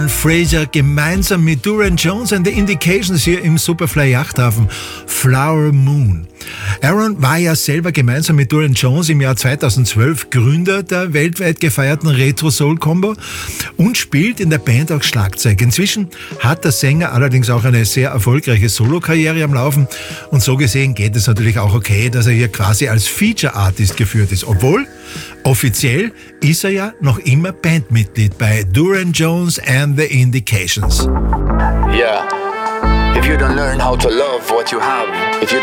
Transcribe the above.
Aaron Fraser gemeinsam mit Duran Jones and the Indications hier im Superfly Yachthafen Flower Moon. Aaron war ja selber gemeinsam mit Duran Jones im Jahr 2012 Gründer der weltweit gefeierten Retro-Soul-Combo und spielt in der Band auch Schlagzeug. Inzwischen hat der Sänger allerdings auch eine sehr erfolgreiche Solo-Karriere am Laufen und so gesehen geht es natürlich auch okay, dass er hier quasi als Feature-Artist geführt ist, obwohl offiziell ist er ja noch immer Bandmitglied bei Duran Jones and the Indications. Yeah, if you don't learn how to love what you have, if you